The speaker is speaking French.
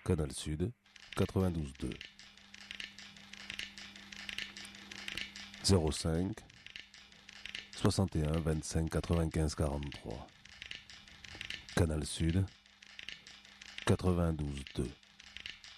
Canal Sud, 92.2. 05 61 25 95 43. Canal Sud, 92.2.